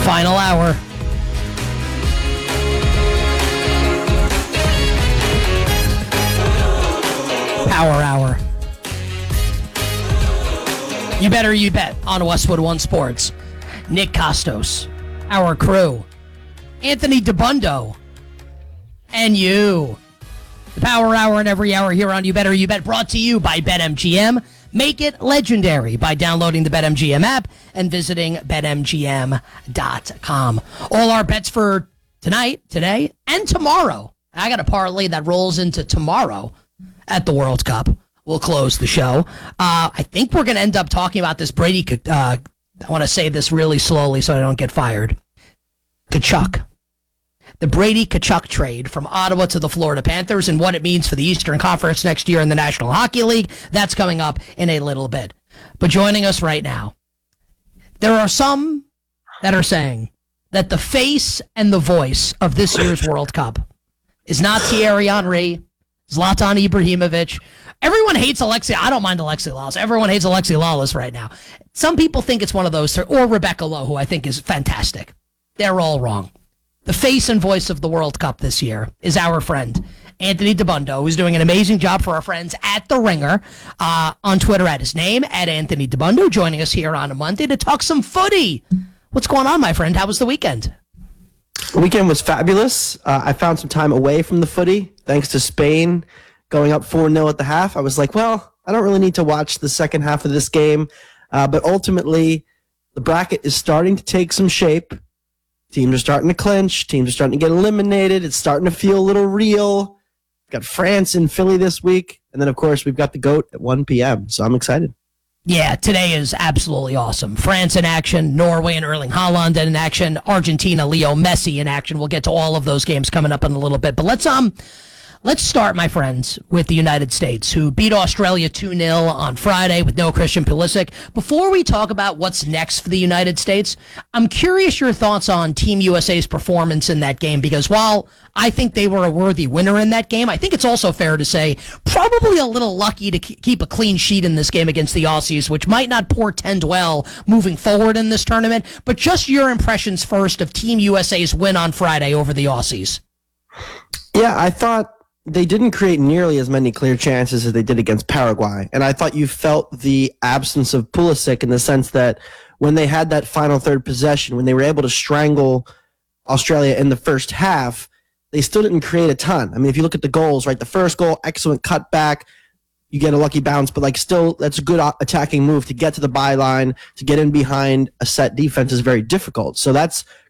Final hour. Power hour. You better you bet on Westwood One Sports. Nick Costos, our crew, Anthony DeBundo, and you. The Power Hour and every hour here on You Better You Bet, brought to you by BetMGM. Make it legendary by downloading the BetMGM app and visiting BetMGM.com. All our bets for tonight, today, and tomorrow. I got a parlay that rolls into tomorrow at the World Cup. We'll close the show. I think we're going to end up talking about this Brady. I want to say this really slowly so I don't get fired. Tkachuk. The Brady Tkachuk trade from Ottawa to the Florida Panthers and what it means for the Eastern Conference next year in the National Hockey League. That's coming up in a little bit. But joining us right now, there are some that are saying that the face and the voice of this year's World Cup is not Thierry Henry, Zlatan Ibrahimovic. Everyone hates Alexi. I don't mind Alexi Lalas. Everyone hates Alexi Lalas right now. Some people think it's one of those, or Rebecca Lowe, who I think is fantastic. They're all wrong. The face and voice of the World Cup this year is our friend, Anthony DeBundo, who's doing an amazing job for our friends at The Ringer on Twitter at his name, at Anthony DeBundo, joining us here on a Monday to talk some footy. What's going on, my friend? How was the weekend? The weekend was fabulous. I found some time away from the footy, thanks to Spain going up 4-0 at the half. I was like, well, I don't really need to watch the second half of this game. But ultimately, the bracket is starting to take some shape. Teams are starting to clinch. Teams are starting to get eliminated. It's starting to feel a little real. We've got France and Philly this week. And then, of course, we've got the GOAT at 1 p.m. So I'm excited. Yeah, today is absolutely awesome. France in action, Norway and Erling Haaland in action, Argentina, Leo Messi in action. We'll get to all of those games coming up in a little bit. But let's start, my friends, with the United States, who beat Australia 2-0 on Friday with no Christian Pulisic. Before we talk about what's next for the United States, I'm curious your thoughts on Team USA's performance in that game, because while I think they were a worthy winner in that game, I think it's also fair to say probably a little lucky to keep a clean sheet in this game against the Aussies, which might not portend well moving forward in this tournament. But just your impressions first of Team USA's win on Friday over the Aussies. Yeah, I thought they didn't create nearly as many clear chances as they did against Paraguay. And I thought you felt the absence of Pulisic in the sense that when they had that final third possession, when they were able to strangle Australia in the first half, they still didn't create a ton. I mean, if you look at the goals, right, the first goal, excellent cutback, you get a lucky bounce, but still, that's a good attacking move to get to the byline, to get in behind a set defense is very difficult. So that's